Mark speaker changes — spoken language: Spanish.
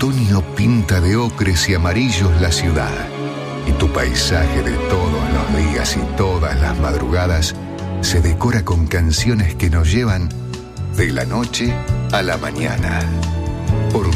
Speaker 1: otoño pinta de ocres y amarillos la ciudad, y tu paisaje de todos los días y todas las madrugadas se decora con canciones que nos llevan de la noche a la mañana. Por